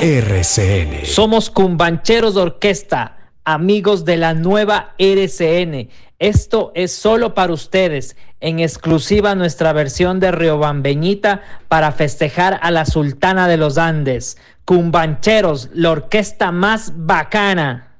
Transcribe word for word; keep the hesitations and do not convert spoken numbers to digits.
R C N. Somos Cumbancheros de Orquesta, amigos de la nueva R C N. Esto es solo para ustedes, en exclusiva nuestra versión de Riobambeñita para festejar a la Sultana de los Andes. Cumbancheros, la orquesta más bacana.